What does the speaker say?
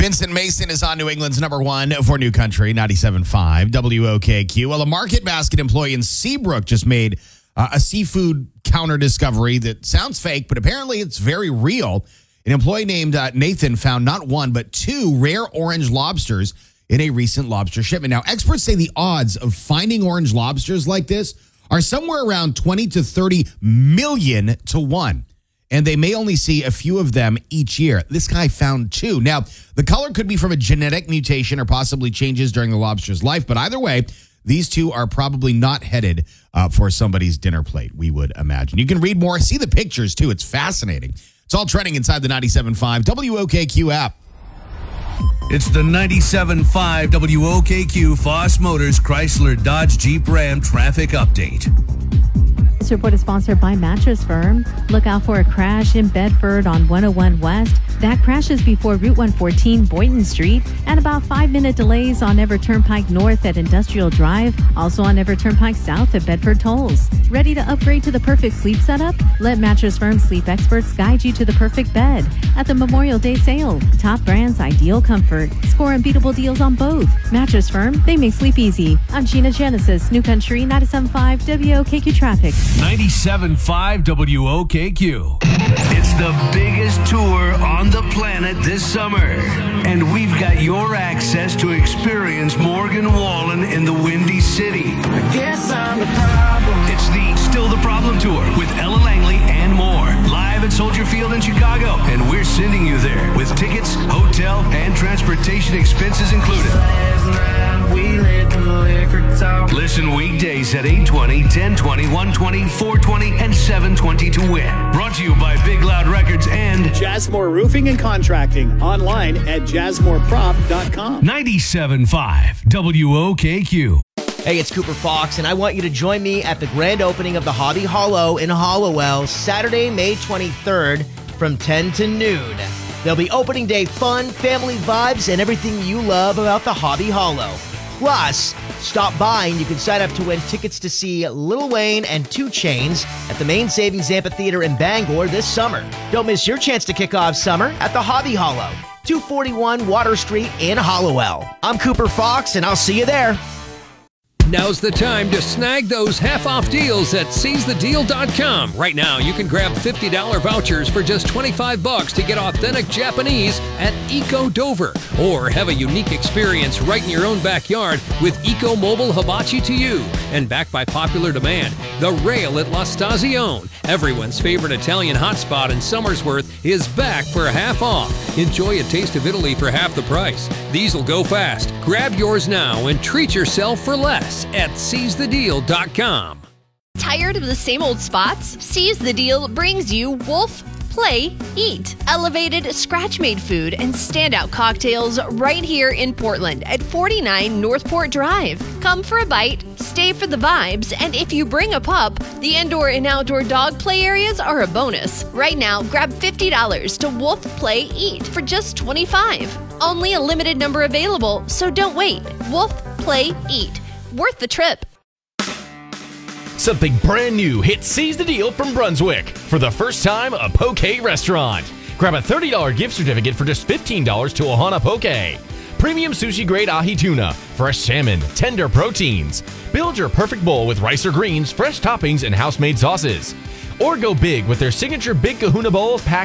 Vincent Mason is on New England's number one for New Country, 97.5 WOKQ. Well, a Market Basket employee in Seabrook just made a seafood counter discovery that sounds fake, but apparently it's very real. An employee named Nathan found not one, but two rare orange lobsters in a recent lobster shipment. Now, experts say the odds of finding orange lobsters like this are somewhere around 20 to 30 million to 1. And they may only see a few of them each year. This guy found two. Now, the color could be from a genetic mutation or possibly changes during the lobster's life. But either way, these two are probably not headed for somebody's dinner plate, we would imagine. You can read more. See the pictures, too. It's fascinating. It's all trending inside the 97.5 WOKQ app. It's the 97.5 WOKQ Foss Motors Chrysler Dodge Jeep Ram traffic update. This report is sponsored by Mattress Firm. Look out for a crash in Bedford on 101 West. That crash is before Route 114 Boynton Street, and about 5-minute delays on Everett Turnpike North at Industrial Drive, also on Everett Turnpike South at Bedford Tolls. Ready to upgrade to the perfect sleep setup? Let Mattress Firm sleep experts guide you to the perfect bed. At the Memorial Day sale, top brands, ideal comfort. Score unbeatable deals on both. Mattress Firm, they make sleep easy. I'm Gina Genesis, New Country 97.5 WOKQ traffic. 97.5 WOKQ. It's the biggest tour on the planet this summer. And we've got your access to experience Morgan Wallen in the Windy City. I guess I'm the problem. It's the Still the Problem Tour with Ella Langley and more. Live at Soldier Field in Chicago. And we're sending you there with tickets, hotel, and transportation expenses included. Last night we let the liquor talk. Listen weekdays at 8:20, 10:20, 1:20, 4:20, and 7:20 to win. Brought to you by Big Loud Records and Jasmore Roofing and Contracting. Online at jasmoreprop.com. 97.5 WOKQ. Hey, it's Cooper Fox, and I want you to join me at the grand opening of the Hobby Hollow in Hollowell, Saturday, May 23rd from 10 to noon. There'll be opening day fun, family vibes, and everything you love about the Hobby Hollow. Plus, stop by and you can sign up to win tickets to see Lil Wayne and 2 Chainz at the Main Savings Amphitheater in Bangor this summer. Don't miss your chance to kick off summer at the Hobby Hollow, 241 Water Street in Hollowell. I'm Cooper Fox, and I'll see you there. Now's the time to snag those half-off deals at seizethedeal.com. Right now, you can grab $50 vouchers for just $25 to get authentic Japanese at Eco Dover. Or have a unique experience right in your own backyard with Eco Mobile Hibachi to You. And backed by popular demand, the Rail at La Stazione. Everyone's favorite Italian hotspot in Somersworth is back for half off. Enjoy a taste of Italy for half the price. These will go fast. Grab yours now and treat yourself for less at seizethedeal.com. Tired of the same old spots? Seize the Deal brings you Wolf Play Eat. Elevated scratch-made food and standout cocktails right here in Portland at 49 Northport Drive. Come for a bite, stay for the vibes, and if you bring a pup, the indoor and outdoor dog play areas are a bonus. Right now, grab $50 to Wolf Play Eat for just $25. Only a limited number available, so don't wait. Wolf Play Eat. Worth the trip. Something brand new hit Seize the Deal from Brunswick. For the first time, a poke restaurant. Grab a $30 gift certificate for just $15 to Ohana Poke. Premium sushi grade ahi tuna, fresh salmon, tender proteins. Build your perfect bowl with rice or greens, fresh toppings, and house-made sauces. Or go big with their signature Big Kahuna Bowls packed